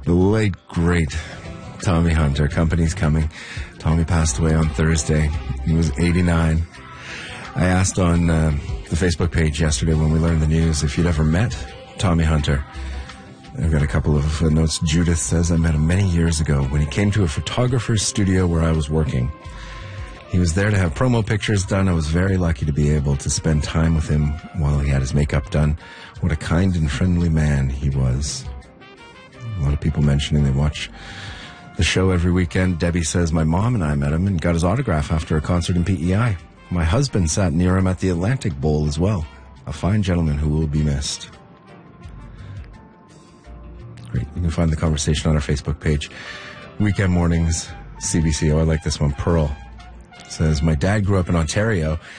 The late, great Tommy Hunter. Company's coming. Tommy passed away on Thursday. He was 89. I asked on the Facebook page yesterday when we learned the news if you'd ever met Tommy Hunter. I've got a couple of notes. Judith says, I met him many years ago when he came to a photographer's studio where I was working. He was there to have promo pictures done. I was very lucky to be able to spend time with him while he had his makeup done. What a kind and friendly man he was. A lot of people mentioning they watch the show every weekend. Debbie says, my mom and I met him and got his autograph after a concert in PEI. My husband sat near him at the Atlantic Bowl as well. A fine gentleman who will be missed. Great. You can find the conversation on our Facebook page. Weekend Mornings, CBC. Oh, I like this one. Pearl says, my dad grew up in Ontario